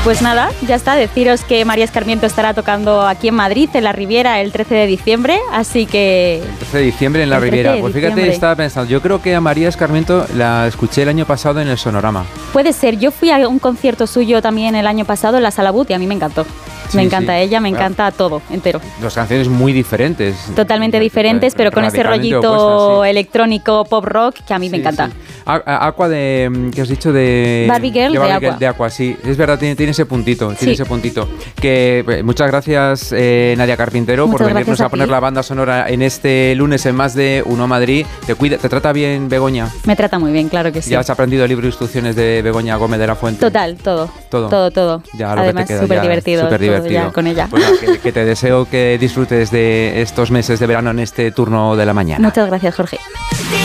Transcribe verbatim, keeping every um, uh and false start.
pues nada, ya está, deciros que María Escarmiento estará tocando aquí en Madrid, en la Riviera, el trece de diciembre, así que... El trece de diciembre en la Riviera. Pues fíjate, diciembre. estaba pensando, yo creo que a María Escarmiento la escuché el año pasado en el Sonorama. Puede ser, yo fui a un concierto suyo también el año pasado en la Sala But y a mí me encantó. Sí, me encanta sí. ella, me Claro. encanta todo, entero. Dos canciones muy diferentes. Totalmente diferentes, pero con ese Radicalmente rollito opuestas, sí. electrónico, pop rock, que a mí me Sí, encanta. sí. A- a- Aqua de... ¿Qué has dicho? De... Barbie Girl de Barbie Aqua. Girl de Aqua, sí. Es verdad, tiene, tiene ese puntito, tiene Sí. ese puntito. Que eh, muchas gracias, eh, Nadia Carpintero, Muchas por venirnos gracias a, a poner ti. la banda sonora en este lunes en Más de Uno Madrid. Te cuida, te trata bien Begoña. Me trata muy bien, claro que sí. Ya has aprendido el libro de instrucciones de Begoña Gómez de la Fuente. Total, todo. Todo. Todo, todo. Ya lo Además, que te queda, súper ya, divertido, súper todo divertido. ya con ella. Pues nada, que, que te deseo que disfrutes de estos meses de verano en este turno de la mañana. Muchas gracias, Jorge.